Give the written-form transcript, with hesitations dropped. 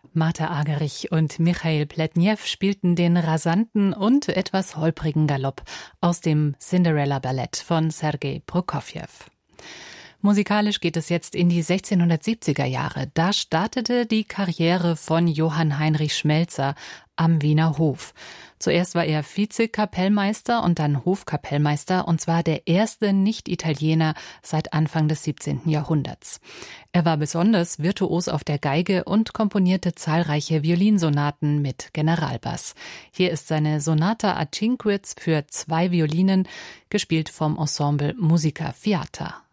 Martha Argerich und Michail Pletnew spielten den rasanten und etwas holprigen Galopp aus dem Cinderella-Ballett von Sergei Prokofjew. Musikalisch geht es jetzt in die 1670er Jahre. Da startete die Karriere von Johann Heinrich Schmelzer am Wiener Hof. Zuerst war er Vizekapellmeister und dann Hofkapellmeister, und zwar der erste Nicht-Italiener seit Anfang des 17. Jahrhunderts. Er war besonders virtuos auf der Geige und komponierte zahlreiche Violinsonaten mit Generalbass. Hier ist seine Sonata a Cinque für 2 Violinen, gespielt vom Ensemble Musica Fiata.